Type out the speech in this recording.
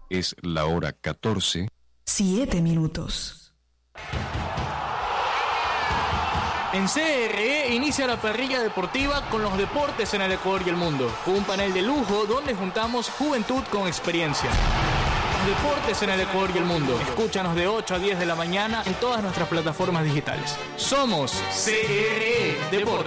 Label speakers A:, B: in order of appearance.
A: Es la hora 14.
B: 7 minutos.
C: En CRE inicia la parrilla deportiva con los deportes en el Ecuador y el mundo. Un panel de lujo donde juntamos juventud con experiencia. Los deportes en el Ecuador y el mundo. Escúchanos de 8 a 10 de la mañana en todas nuestras plataformas digitales. Somos CRE Deportes.